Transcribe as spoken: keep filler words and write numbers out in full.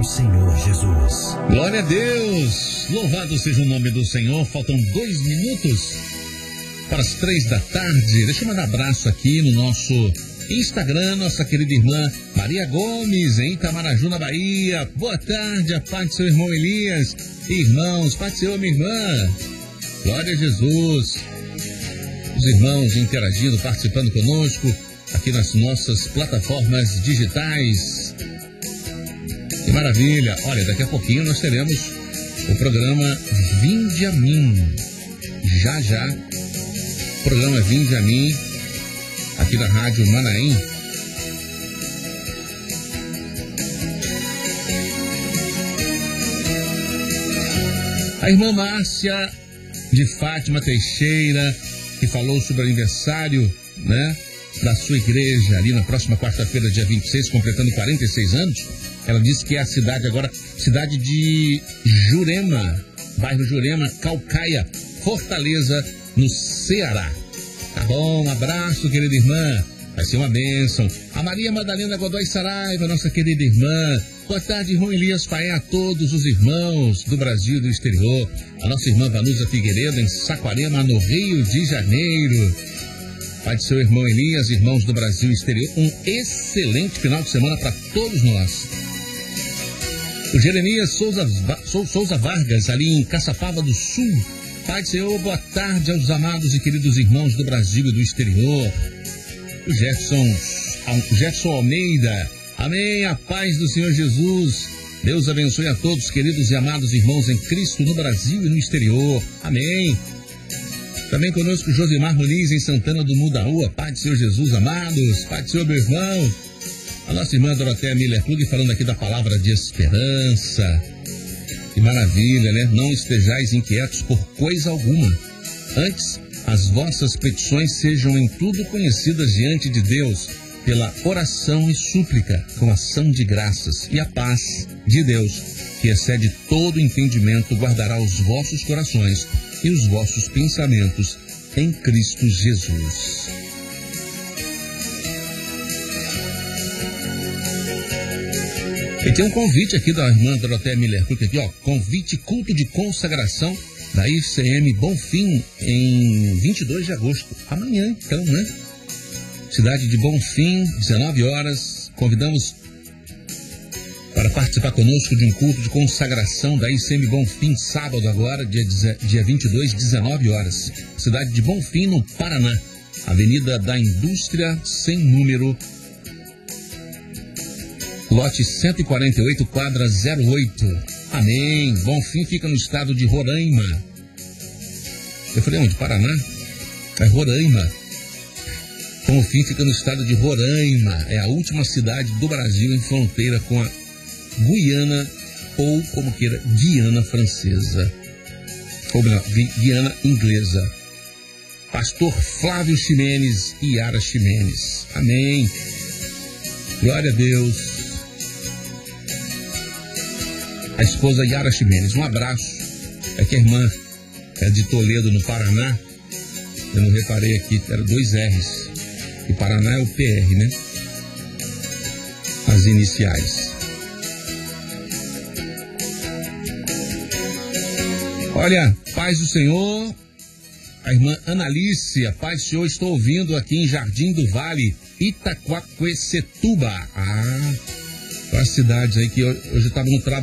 Senhor Jesus. Glória a Deus, louvado seja o nome do Senhor. Faltam dois minutos para as três da tarde. Deixa eu mandar um abraço aqui no nosso Instagram, nossa querida irmã Maria Gomes, em Itamaraju, na Bahia. Boa tarde, a paz do seu irmão Elias. Irmãos, paz do Senhor, minha irmã. Glória a Jesus. Os irmãos interagindo, participando conosco aqui nas nossas plataformas digitais. Que maravilha. Olha, daqui a pouquinho nós teremos o programa Vinde a Mim. Já, já. O programa Vinde a Mim, aqui na Rádio Manaim. A irmã Márcia de Fátima Teixeira, que falou sobre o aniversário, né, da sua igreja ali na próxima quarta-feira, dia vinte e seis, completando quarenta e seis anos. Ela disse que é a cidade agora, cidade de Jurema, bairro Jurema, Caucaia, Fortaleza, no Ceará. Tá bom, um abraço, querida irmã. Vai ser uma bênção. A Maria Madalena Godoy Saraiva, nossa querida irmã. Boa tarde, irmão Elias Paé, a todos os irmãos do Brasil e do exterior. A nossa irmã Vanusa Figueiredo, em Saquarema, no Rio de Janeiro. Pai do seu irmão Elias, irmãos do Brasil e exterior. Um excelente final de semana para todos nós. O Jeremias Souza, Souza Vargas, ali em Caçapava do Sul. Pai do Senhor, boa tarde aos amados e queridos irmãos do Brasil e do exterior. O Jefferson, o Jefferson Almeida. Amém, a paz do Senhor Jesus. Deus abençoe a todos, queridos e amados irmãos em Cristo, no Brasil e no exterior. Amém. Também conosco Josimar Muniz, em Santana do Mudaúa. Pai do Senhor Jesus, amados. Pai do Senhor, meu irmão. A nossa irmã Doroteia Miller Plug falando aqui da palavra de esperança. Que maravilha, né? Não estejais inquietos por coisa alguma. Antes, as vossas petições sejam em tudo conhecidas diante de Deus, pela oração e súplica, com ação de graças. E a paz de Deus, que excede todo entendimento, guardará os vossos corações e os vossos pensamentos em Cristo Jesus. E tem um convite aqui da irmã Doroteia Miller Cook aqui, ó. Convite culto de consagração da I C M Bonfim em vinte e dois de agosto. Amanhã, então, né? Cidade de Bonfim, dezenove horas. Convidamos para participar conosco de um culto de consagração da I C M Bonfim, sábado agora, dia, dia vinte e dois, dezenove horas. Cidade de Bonfim, no Paraná. Avenida da Indústria, sem número. Lote cento e quarenta e oito, quadra zero oito. Amém. Bonfim fica no estado de Roraima. Eu falei onde? Paraná? É Roraima. Bonfim fica no estado de Roraima. É a última cidade do Brasil em fronteira com a Guiana, ou como queira, Guiana francesa. Ou não, Guiana inglesa. Pastor Flávio Ximenes e Yara Ximenes. Amém. Glória a Deus. A esposa Yara Ximenes, um abraço. É que a irmã é de Toledo, no Paraná. Eu não reparei aqui, eram dois R's. E Paraná é o P R, né? As iniciais. Olha, paz do Senhor. A irmã Analice, a paz do Senhor, estou ouvindo aqui em Jardim do Vale, Itaquaquecetuba. Ah, as cidades aí que eu, eu já estava no trabalho.